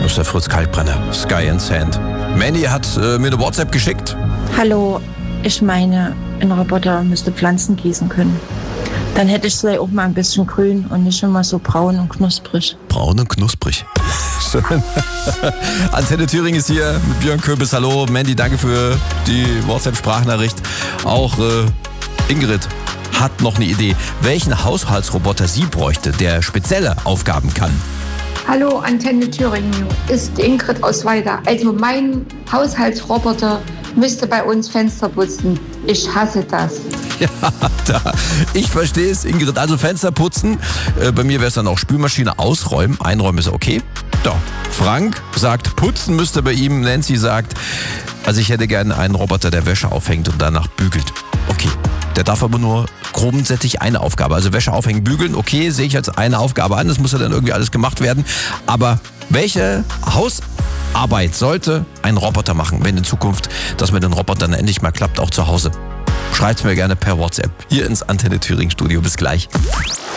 Das ist der Fritz Kalkbrenner, Sky and Sand. Mandy hat mir eine WhatsApp geschickt. Hallo, ich meine, ein Roboter müsste Pflanzen gießen können. Dann hätte ich sie auch mal ein bisschen grün und nicht immer so braun und knusprig. Braun und knusprig. Schön. Antenne Thüringen ist hier mit Björn Köbis. Hallo, Mandy, danke für die WhatsApp-Sprachnachricht. Auch Ingrid hat noch eine Idee, welchen Haushaltsroboter sie bräuchte, der spezielle Aufgaben kann. Hallo, Antenne Thüringen, ist Ingrid aus Weida. Also mein Haushaltsroboter müsste bei uns Fenster putzen. Ich hasse das. Ja, ich verstehe es, Ingrid. Also Fenster putzen, bei mir wäre es dann auch Spülmaschine ausräumen. Einräumen ist okay. Doch. Frank sagt, putzen müsste bei ihm. Nancy sagt, also ich hätte gerne einen Roboter, der Wäsche aufhängt und danach bügelt. Okay. Der darf aber nur grundsätzlich eine Aufgabe. Also Wäsche aufhängen, bügeln, okay, sehe ich als eine Aufgabe an. Das muss ja dann irgendwie alles gemacht werden. Aber welche Hausarbeit sollte ein Roboter machen, wenn in Zukunft das mit den Robotern endlich mal klappt, auch zu Hause? Schreibt's mir gerne per WhatsApp hier ins Antenne Thüringen Studio. Bis gleich.